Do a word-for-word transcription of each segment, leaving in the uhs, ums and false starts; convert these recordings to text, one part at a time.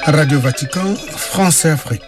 Radio Vatican, France et Afrique.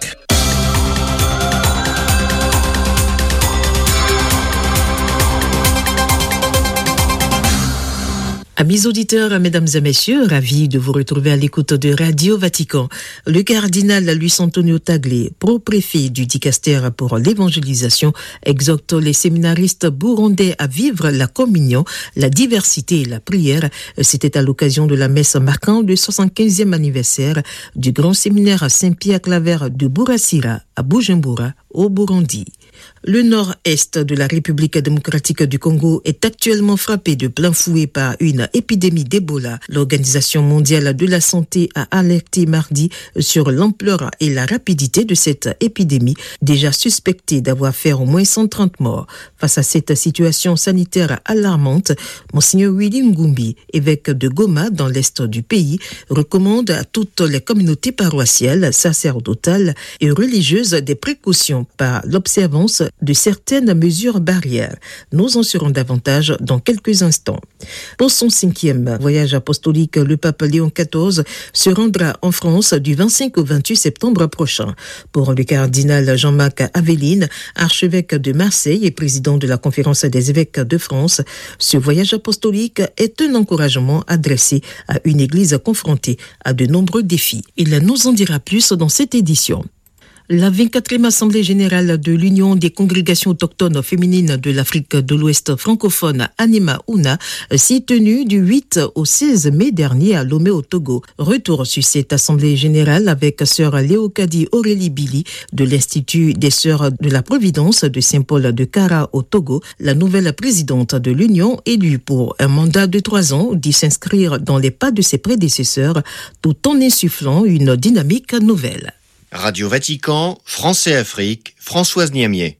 Amis auditeurs, mesdames et messieurs, ravis de vous retrouver à l'écoute de Radio Vatican. Le cardinal Luis Antonio Tagle, pro-préfet du dicaster pour l'évangélisation, exhorte les séminaristes burundais à vivre la communion, la diversité et la prière. C'était à l'occasion de la messe marquant le soixante-quinzième anniversaire du grand séminaire Saint-Pierre-Claver de Burasira à Bujumbura, au Burundi. Le nord-est de la République démocratique du Congo est actuellement frappé de plein fouet par une épidémie d'Ebola. L'Organisation mondiale de la santé a alerté mardi sur l'ampleur et la rapidité de cette épidémie, déjà suspectée d'avoir fait au moins cent trente morts. Face à cette situation sanitaire alarmante, Monseigneur Willy Ngumbi, évêque de Goma dans l'est du pays, recommande à toutes les communautés paroissiales, sacerdotales et religieuses des précautions par l'observance de certaines mesures barrières. Nous en saurons davantage dans quelques instants. Pour son cinquième voyage apostolique, le pape Léon quatorze se rendra en France du vingt-cinq au vingt-huit septembre prochain. Pour le cardinal Jean-Marc Aveline, archevêque de Marseille et président de la Conférence des évêques de France, ce voyage apostolique est un encouragement adressé à une église confrontée à de nombreux défis. Il nous en dira plus dans cette édition. La vingt-quatrième Assemblée générale de l'Union des congrégations autochtones féminines de l'Afrique de l'Ouest francophone, Anima Una, s'est tenue du huit au seize mai dernier à Lomé au Togo. Retour sur cette Assemblée générale avec sœur Léocadie Aurélie Billy de l'Institut des Sœurs de la Providence de Saint-Paul de Kara au Togo, la nouvelle présidente de l'Union, élue pour un mandat de trois ans, dit s'inscrire dans les pas de ses prédécesseurs tout en insufflant une dynamique nouvelle. Radio Vatican, France et Afrique, Françoise Niamier.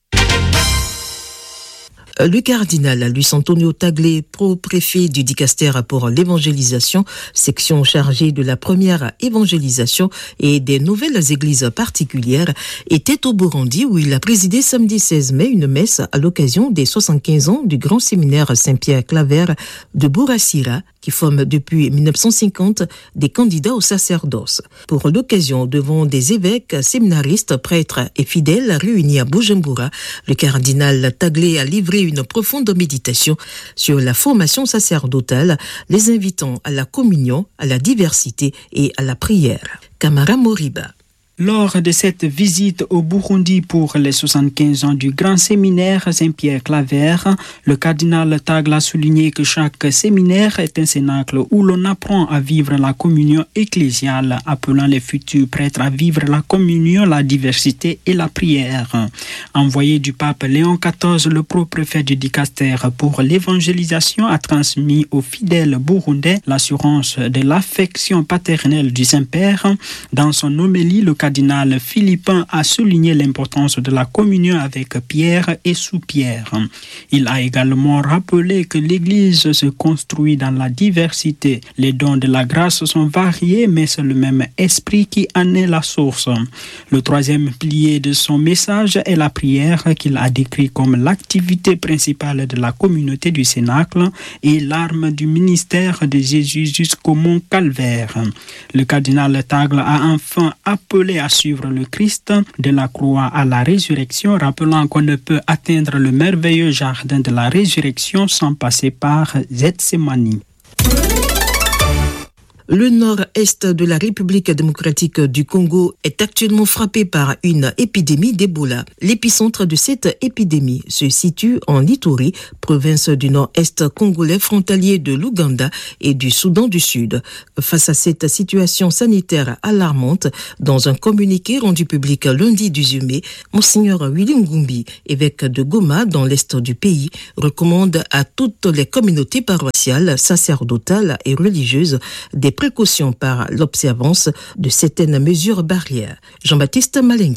Le cardinal Luis Antonio Tagle, pro-préfet du dicaster pour l'évangélisation, section chargée de la première évangélisation et des nouvelles églises particulières, était au Burundi où il a présidé samedi seize mai une messe à l'occasion des soixante-quinze ans du grand séminaire Saint-Pierre-Claver de Burasira, qui forme depuis mille neuf cent cinquante des candidats au sacerdoce. Pour l'occasion, devant des évêques, séminaristes, prêtres et fidèles réunis à Bujumbura, le cardinal Tagle a livré une profonde méditation sur la formation sacerdotale, les invitant à la communion, à la diversité et à la prière. Kamara Moriba. Lors de cette visite au Burundi pour les soixante-quinze ans du grand séminaire Saint-Pierre-Claver, le cardinal Tagle a souligné que chaque séminaire est un cénacle où l'on apprend à vivre la communion ecclésiale, appelant les futurs prêtres à vivre la communion, la diversité et la prière. Envoyé du pape Léon quatorze, le pro-préfet du dicaster pour l'évangélisation a transmis aux fidèles burundais l'assurance de l'affection paternelle du Saint-Père. Dans son homélie, le cardinal Philippin a souligné l'importance de la communion avec Pierre et sous Pierre. Il a également rappelé que l'Église se construit dans la diversité. Les dons de la grâce sont variés, mais c'est le même esprit qui en est la source. Le troisième pilier de son message est la prière, qu'il a décrit comme l'activité principale de la communauté du Cénacle et l'arme du ministère de Jésus jusqu'au mont Calvaire. Le cardinal Tagle a enfin appelé à suivre le Christ de la croix à la résurrection, rappelant qu'on ne peut atteindre le merveilleux jardin de la résurrection sans passer par Gethsémani. Le nord-est de la République démocratique du Congo est actuellement frappé par une épidémie d'Ebola. L'épicentre de cette épidémie se situe en Ituri, province du nord-est congolais frontalier de l'Ouganda et du Soudan du Sud. Face à cette situation sanitaire alarmante, dans un communiqué rendu public lundi dix-huit mai, Monseigneur Willy Ngumbi, évêque de Goma dans l'est du pays, recommande à toutes les communautés paroissiales, sacerdotales et religieuses des précautions par l'observance de certaines mesures barrières. Jean-Baptiste Malengue.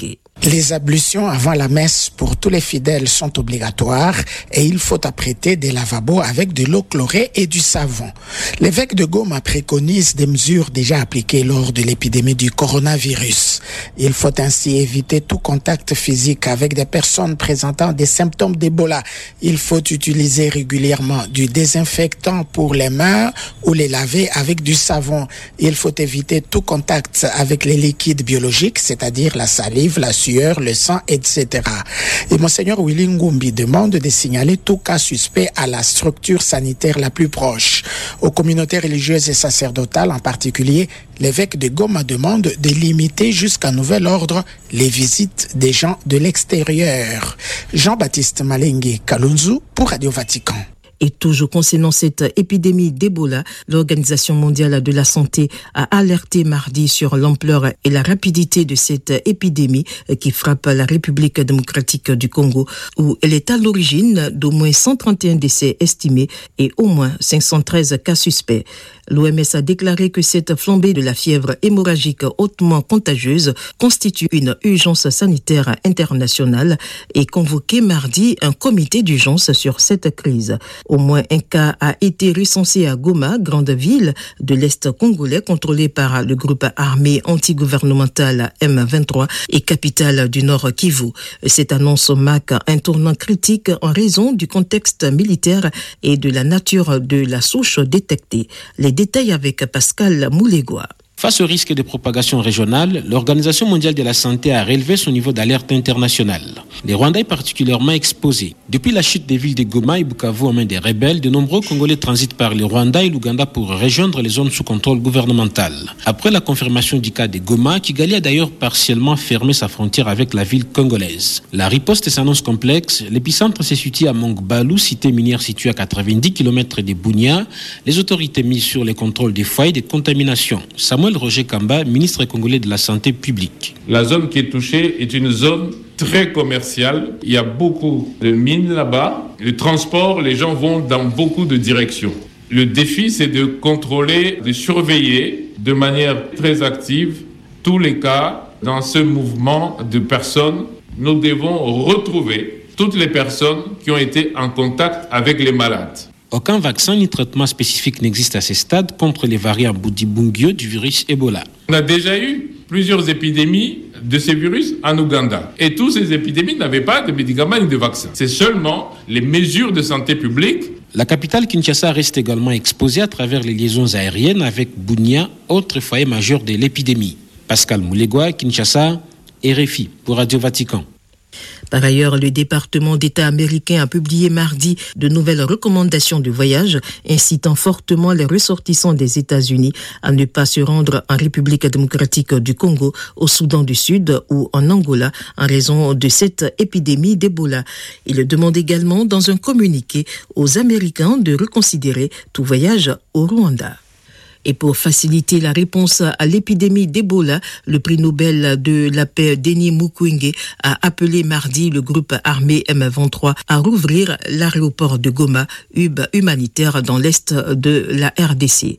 Les ablutions avant la messe pour tous les fidèles sont obligatoires et il faut apprêter des lavabos avec de l'eau chlorée et du savon. L'évêque de Goma préconise des mesures déjà appliquées lors de l'épidémie du coronavirus. Il faut ainsi éviter tout contact physique avec des personnes présentant des symptômes d'Ebola. Il faut utiliser régulièrement du désinfectant pour les mains ou les laver avec du savon. Il faut éviter tout contact avec les liquides biologiques, c'est-à-dire la salive, la sueur, le sang, et cetera. Et Monseigneur Willy Ngumbi demande de signaler tout cas suspect à la structure sanitaire la plus proche. Aux communautés religieuses et sacerdotales en particulier, l'évêque de Goma demande de limiter jusqu'à nouvel ordre les visites des gens de l'extérieur. Jean-Baptiste Malengue Kalunzu pour Radio Vatican. Et toujours concernant cette épidémie d'Ebola, l'Organisation mondiale de la santé a alerté mardi sur l'ampleur et la rapidité de cette épidémie qui frappe la République démocratique du Congo, où elle est à l'origine d'au moins cent trente et un décès estimés et au moins cinq cent treize cas suspects. L'O M S a déclaré que cette flambée de la fièvre hémorragique hautement contagieuse constitue une urgence sanitaire internationale et convoqué mardi un comité d'urgence sur cette crise. Au moins un cas a été recensé à Goma, grande ville de l'Est congolais contrôlée par le groupe armé antigouvernemental M vingt-trois et capitale du Nord Kivu. Cette annonce marque un tournant critique en raison du contexte militaire et de la nature de la souche détectée. Les détails avec Pascal Moulegua. Face au risque de propagation régionale, l'Organisation mondiale de la santé a relevé son niveau d'alerte internationale. Le Rwanda est particulièrement exposé. Depuis la chute des villes de Goma et Bukavu en main des rebelles, de nombreux Congolais transitent par le Rwanda et l'Ouganda pour rejoindre les zones sous contrôle gouvernemental. Après la confirmation du cas de Goma, Kigali a d'ailleurs partiellement fermé sa frontière avec la ville congolaise. La riposte s'annonce complexe. L'épicentre se situe à Mongbalou, cité minière située à quatre-vingt-dix kilomètres de Bunia. Les autorités misent sur les contrôles des foyers de contamination. Samuel Roger Kamba, ministre congolais de la Santé publique. La zone qui est touchée est une zone très commerciale. Il y a beaucoup de mines là-bas. Le transport, les gens vont dans beaucoup de directions. Le défi, c'est de contrôler, de surveiller de manière très active tous les cas dans ce mouvement de personnes. Nous devons retrouver toutes les personnes qui ont été en contact avec les malades. Aucun vaccin ni traitement spécifique n'existe à ce stade contre les variants Bundibugyo du virus Ebola. On a déjà eu plusieurs épidémies de ces virus en Ouganda. Et toutes ces épidémies n'avaient pas de médicaments ni de vaccins. C'est seulement les mesures de santé publique. La capitale Kinshasa reste également exposée à travers les liaisons aériennes avec Bunia, autre foyer majeur de l'épidémie. Pascal Moulegua, Kinshasa, R F I pour Radio Vatican. Par ailleurs, le département d'État américain a publié mardi de nouvelles recommandations de voyage incitant fortement les ressortissants des États-Unis à ne pas se rendre en République démocratique du Congo, au Soudan du Sud ou en Angola en raison de cette épidémie d'Ebola. Il demande également dans un communiqué aux Américains de reconsidérer tout voyage au Rwanda. Et pour faciliter la réponse à l'épidémie d'Ebola, le prix Nobel de la paix Denis Mukwege a appelé mardi le groupe armé M vingt-trois à rouvrir l'aéroport de Goma, hub humanitaire dans l'est de la R D C.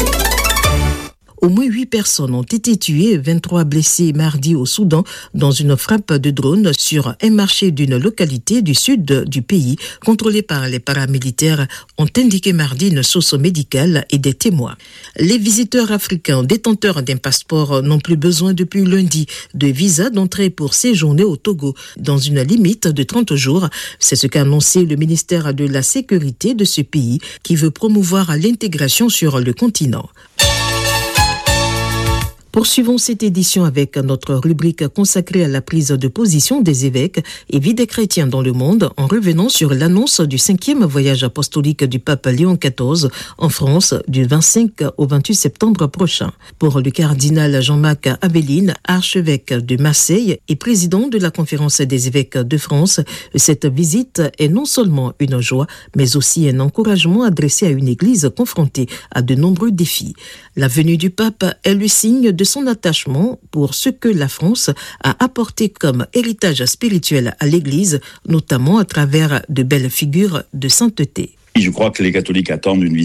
Au moins huit personnes ont été tuées et vingt-trois blessées mardi au Soudan dans une frappe de drone sur un marché d'une localité du sud du pays contrôlée par les paramilitaires, ont indiqué mardi une source médicale et des témoins. Les visiteurs africains détenteurs d'un passeport n'ont plus besoin depuis lundi de visa d'entrée pour séjourner au Togo dans une limite de trente jours. C'est ce qu'a annoncé le ministère de la Sécurité de ce pays qui veut promouvoir l'intégration sur le continent. Poursuivons cette édition avec notre rubrique consacrée à la prise de position des évêques et vie des chrétiens dans le monde en revenant sur l'annonce du cinquième voyage apostolique du pape Léon quatorze en France du vingt-cinq au vingt-huit septembre prochain. Pour le cardinal Jean-Marc Abeline, archevêque de Marseille et président de la Conférence des évêques de France, cette visite est non seulement une joie, mais aussi un encouragement adressé à une église confrontée à de nombreux défis. La venue du pape est le signe de son attachement pour ce que la France a apporté comme héritage spirituel à l'Église, notamment à travers de belles figures de sainteté. Je crois que les catholiques attendent une